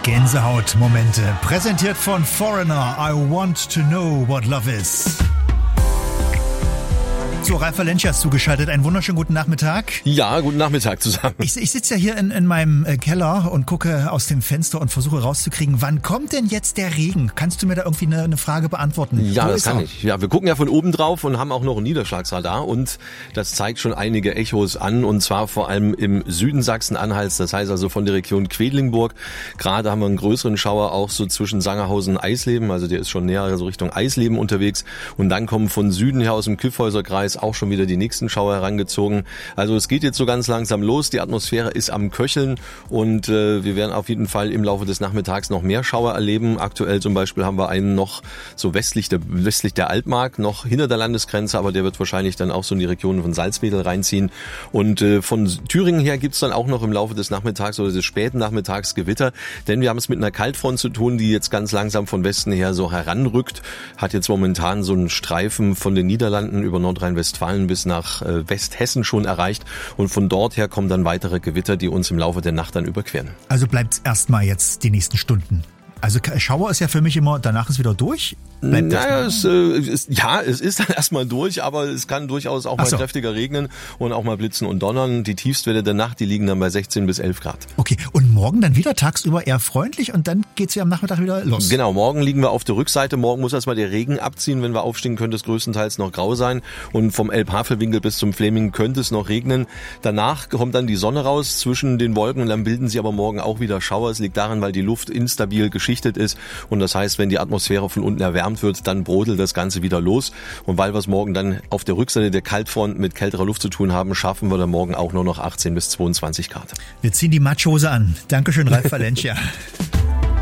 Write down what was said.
Gänsehautmomente. Präsentiert von Foreigner. I want to know what love is. So, Ralf Valencia ist zugeschaltet. Einen wunderschönen guten Nachmittag. Ja, guten Nachmittag zusammen. Ich sitze ja hier in meinem Keller und gucke aus dem Fenster und versuche rauszukriegen, wann kommt denn jetzt der Regen? Kannst du mir da irgendwie eine Frage beantworten? Ja, das kann ich. Ja, wir gucken ja von oben drauf und haben auch noch ein Niederschlagsradar und das zeigt schon einige Echos an und zwar vor allem im Süden Sachsen-Anhalts, das heißt also von der Region Quedlinburg. Gerade haben wir einen größeren Schauer auch so zwischen Sangerhausen und Eisleben, also der ist schon näher so Richtung Eisleben unterwegs und dann kommen von Süden her aus dem Kyffhäuserkreis auch schon wieder die nächsten Schauer herangezogen. Also es geht jetzt so ganz langsam los. Die Atmosphäre ist am Köcheln und wir werden auf jeden Fall im Laufe des Nachmittags noch mehr Schauer erleben. Aktuell zum Beispiel haben wir einen noch so westlich der Altmark, noch hinter der Landesgrenze, aber der wird wahrscheinlich dann auch so in die Region von Salzwedel reinziehen. Und von Thüringen her gibt's dann auch noch im Laufe des Nachmittags oder des späten Nachmittags Gewitter, denn wir haben es mit einer Kaltfront zu tun, die jetzt ganz langsam von Westen her so heranrückt. Hat jetzt momentan so einen Streifen von den Niederlanden über Nordrhein-Westfalen bis nach Westhessen schon erreicht und von dort her kommen dann weitere Gewitter, die uns im Laufe der Nacht dann überqueren. Also bleibt's erstmal jetzt die nächsten Stunden. Also Schauer ist ja für mich immer, danach ist wieder durch. Naja, es ist dann erstmal durch, aber es kann durchaus auch mal kräftiger regnen und auch mal blitzen und donnern. Die Tiefstwerte der Nacht, die liegen dann bei 16 bis 11 Grad. Okay, und morgen dann wieder tagsüber eher freundlich und dann geht's ja am Nachmittag wieder los. Genau, morgen liegen wir auf der Rückseite. Morgen muss erstmal der Regen abziehen. Wenn wir aufstehen, könnte es größtenteils noch grau sein. Und vom Elbhavelwinkel bis zum Fleming könnte es noch regnen. Danach kommt dann die Sonne raus zwischen den Wolken und dann bilden sich aber morgen auch wieder Schauer. Es liegt daran, weil die Luft instabil geschichtet ist. Und das heißt, wenn die Atmosphäre von unten erwärmt wird, dann brodelt das Ganze wieder los. Und weil wir es morgen dann auf der Rückseite der Kaltfront mit kälterer Luft zu tun haben, schaffen wir dann morgen auch nur noch 18 bis 22 Grad. Wir ziehen die Matschhose an. Dankeschön, Ralf Valencia.